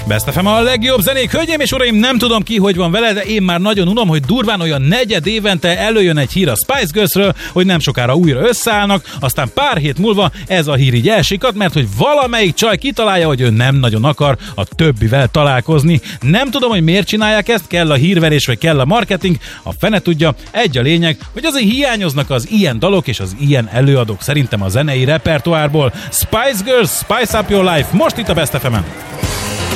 Best FM a legjobb zenék. Hölgyeim és uraim, nem tudom ki, hogy van vele, de én már nagyon unom, hogy durván olyan negyed évente előjön egy hír a Spice Girlsről, hogy nem sokára újra összeállnak, aztán pár hét múlva ez a hír így elsikat, mert hogy valamelyik csaj kitalálja, hogy ő nem nagyon akar a többivel találkozni. Nem tudom, hogy miért csinálják ezt, kell a hírverés, vagy kell a marketing, a fene tudja. Egy a lényeg, hogy azért hiányoznak az ilyen dalok és az ilyen előadók szerintem a zenei repertoárból. Spice Girls, Spice Up Your Life, most itt a Best FM-en.